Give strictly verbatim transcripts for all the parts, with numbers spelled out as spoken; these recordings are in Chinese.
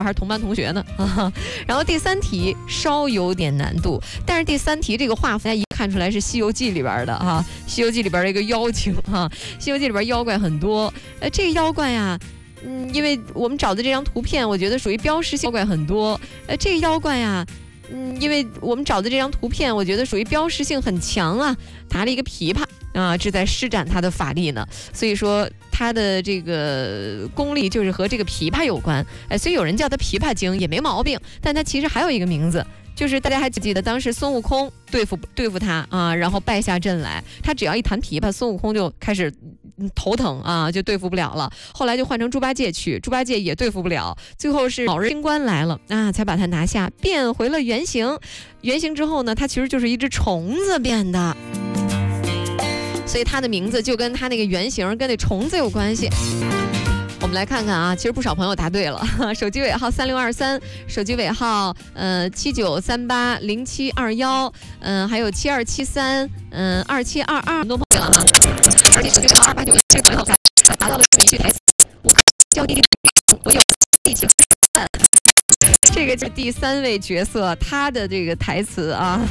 还是同班同学呢啊。然后第三题稍有点难度，但是第三题这个画风一看出来是《西游记》里边的啊，《西游记》里边的一个妖精啊，《西游记》里边妖怪很多，呃，这个妖怪呀。嗯，因为我们找的这张图片，我觉得属于标识性妖怪很多。呃，这个妖怪呀，嗯，因为我们找的这张图片，我觉得属于标识性很强啊，拿了一个琵琶啊，是在施展他的法力呢。所以说他的这个功力就是和这个琵琶有关。哎，所以有人叫他琵琶精也没毛病，但他其实还有一个名字。就是大家还记得当时孙悟空对付对付他啊，然后败下阵来，他只要一弹琵琶，孙悟空就开始头疼啊，就对付不了了。后来就换成猪八戒去，猪八戒也对付不了，最后是老人清官来了啊，才把他拿下，变回了原形。原形之后呢，他其实就是一只虫子变的，所以他的名字就跟他那个原型跟那虫子有关系。我们来看看啊，其实不少朋友答对了，手机尾号三六二三，手机尾号呃七九三八零七二幺，嗯，还有七二七三，嗯，二七二二，很多朋友了，而且手机尾号二八九这个朋友才达到了这么一句台词：我叫弟弟，我有力气饭。这个是第三位角色，他的这个台词啊。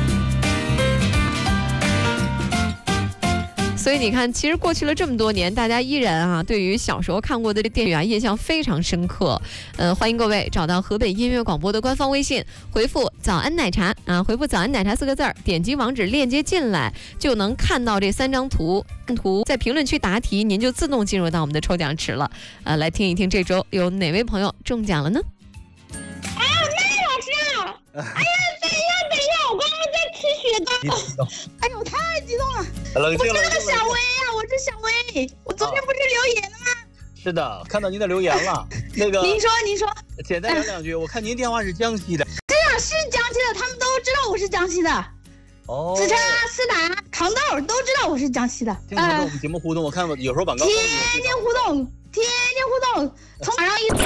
所以你看，其实过去了这么多年，大家依然啊，对于小时候看过的这电影啊，印象非常深刻。呃，欢迎各位找到河北音乐广播的官方微信，回复“早安奶茶”啊，回复“早安奶茶”四个字儿，点击网址链接进来，就能看到这三张图。图在评论区答题，您就自动进入到我们的抽奖池了。呃，来听一听这周有哪位朋友中奖了呢？ 哎呀，那老师啊！哎呀，等一下，等一下，我刚刚在吃雪糕。哎呦，太激动了！我是个小薇啊，我是小薇。我昨天不是留言了吗？ 是的，看到您的留言了。那个， 您说，您说， 简单聊两句。我看您电话是江西的。 对呀，是江西的，他们都知道我是江西的。 哦。 子琛啊，思达、糖豆都知道我是江西的。 经常跟我们节目互动，我看有时候晚高峰。 天天互动，天天互动，从晚上一。